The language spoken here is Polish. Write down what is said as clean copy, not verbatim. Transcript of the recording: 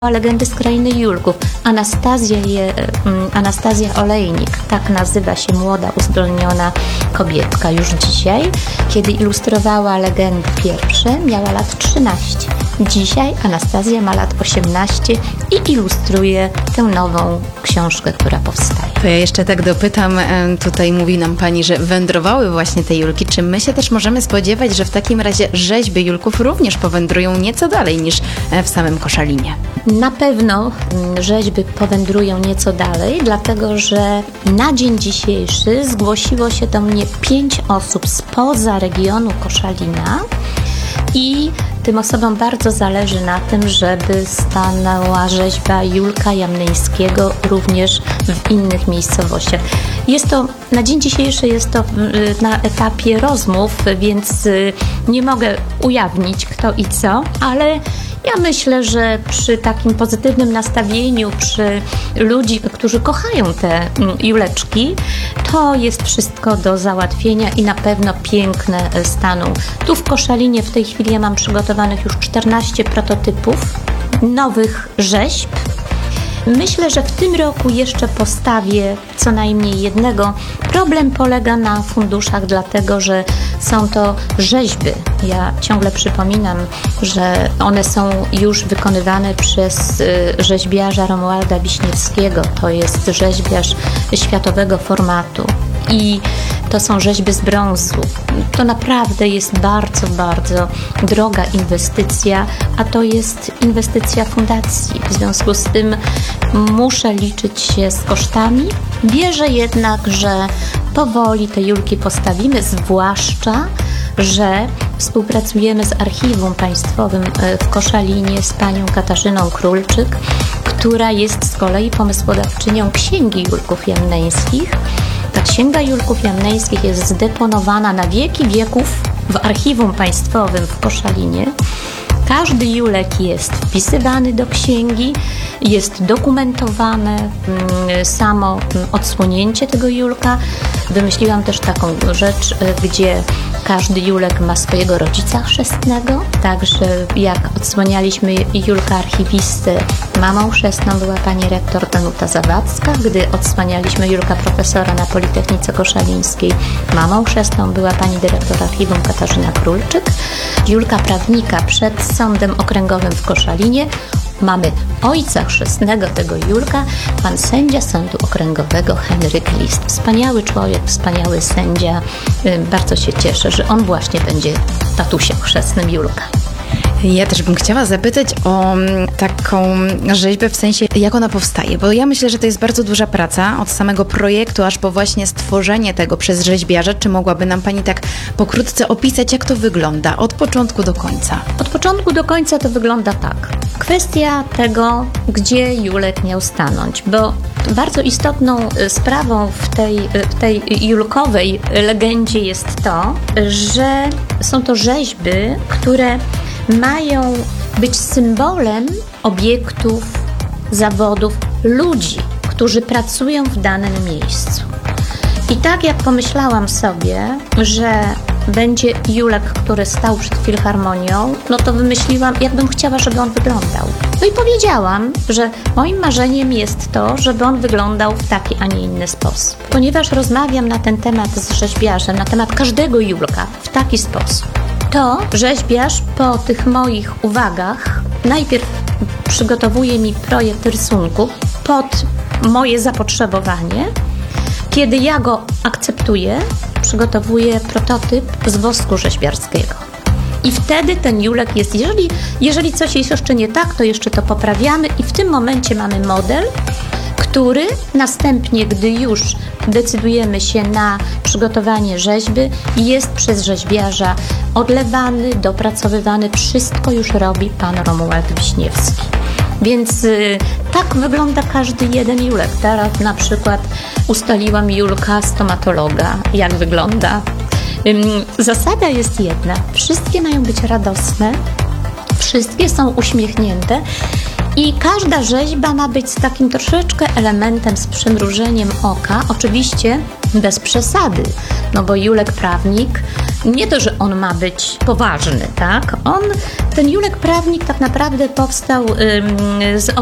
Legendy z Krainy Julków. Anastazja Olejnik, tak nazywa się młoda, uzdolniona kobietka już dzisiaj. Kiedy ilustrowała legendy pierwsze, miała lat 13. Dzisiaj Anastazja ma lat 18 i ilustruje tę nową książkę, która powstaje. To ja jeszcze tak dopytam, tutaj mówi nam Pani, że wędrowały właśnie te Julki. Czy my się też możemy spodziewać, że w takim razie rzeźby Julków również powędrują nieco dalej niż w samym Koszalinie? Na pewno rzeźby powędrują nieco dalej, dlatego że na dzień dzisiejszy zgłosiło się do mnie 5 osób spoza regionu Koszalina i tym osobom bardzo zależy na tym, żeby stanęła rzeźba Julka Jamneńskiego również w innych miejscowościach. Na dzień dzisiejszy jest to na etapie rozmów, więc nie mogę ujawnić kto i co, ale ja myślę, że przy takim pozytywnym nastawieniu, przy ludzi, którzy kochają te juleczki, to jest wszystko do załatwienia i na pewno piękne staną. Tu w Koszalinie w tej chwili ja mam przygotowanych już 14 prototypów nowych rzeźb. Myślę, że w tym roku jeszcze postawię co najmniej jednego. Problem polega na funduszach, dlatego że są to rzeźby. Ja ciągle przypominam, że one są już wykonywane przez rzeźbiarza Romualda Wiśniewskiego. To jest rzeźbiarz światowego formatu i to są rzeźby z brązu. To naprawdę jest bardzo, bardzo droga inwestycja, a to jest inwestycja fundacji. W związku z tym muszę liczyć się z kosztami. Wierzę jednak, że powoli te Julki postawimy, zwłaszcza, że współpracujemy z Archiwum Państwowym w Koszalinie z panią Katarzyną Królczyk, która jest z kolei pomysłodawczynią Księgi Julków Jamneńskich. Ta Księga Julków Jamneńskich jest zdeponowana na wieki wieków w Archiwum Państwowym w Koszalinie. Każdy Julek jest wpisywany do księgi, jest dokumentowane samo odsłonięcie tego Julka. Wymyśliłam też taką rzecz, gdzie każdy Julek ma swojego rodzica chrzestnego, także jak odsłanialiśmy Julka archiwistę, mamą chrzestną była pani rektor Danuta Zawadzka, gdy odsłanialiśmy Julka profesora na Politechnice Koszalińskiej, mamą chrzestną była pani dyrektor archiwum Katarzyna Królczyk. Julka prawnika przed Sądem Okręgowym w Koszalinie mamy ojca chrzestnego tego Julka, pan sędzia Sądu Okręgowego Henryk List. Wspaniały człowiek, wspaniały sędzia. Bardzo się cieszę, że on właśnie będzie tatusiem chrzestnym Julka. Ja też bym chciała zapytać o taką rzeźbę, w sensie jak ona powstaje, bo ja myślę, że to jest bardzo duża praca od samego projektu aż po właśnie stworzenie tego przez rzeźbiarza. Czy mogłaby nam Pani tak pokrótce opisać, jak to wygląda od początku do końca? Od początku do końca to wygląda tak. Kwestia tego, gdzie Julek miał stanąć, bo bardzo istotną sprawą w tej julkowej legendzie jest to, że są to rzeźby, które mają być symbolem obiektów, zawodów, ludzi, którzy pracują w danym miejscu. I tak jak pomyślałam sobie, że będzie Julek, który stał przed Filharmonią, no to wymyśliłam, jakbym chciała, żeby on wyglądał. No i powiedziałam, że moim marzeniem jest to, żeby on wyglądał w taki, a nie inny sposób. Ponieważ rozmawiam na ten temat z rzeźbiarzem, na temat każdego Julka w taki sposób, to rzeźbiarz po tych moich uwagach najpierw przygotowuje mi projekt rysunku pod moje zapotrzebowanie. Kiedy ja go akceptuję, przygotowuję prototyp z wosku rzeźbiarskiego. I wtedy ten Julek jest, jeżeli coś jest jeszcze nie tak, to jeszcze to poprawiamy i w tym momencie mamy model, który następnie, gdy już decydujemy się na przygotowanie rzeźby, jest przez rzeźbiarza odlewany, dopracowywany. Wszystko już robi pan Romuald Wiśniewski. Więc tak wygląda każdy jeden Julek. Teraz na przykład ustaliłam Julka stomatologa, jak wygląda. Zasada jest jedna. Wszystkie mają być radosne, wszystkie są uśmiechnięte i każda rzeźba ma być z takim troszeczkę elementem, z przymrużeniem oka. Oczywiście bez przesady, no bo Julek prawnik nie to, że on ma być poważny, tak? Ten Julek Prawnik tak naprawdę powstał z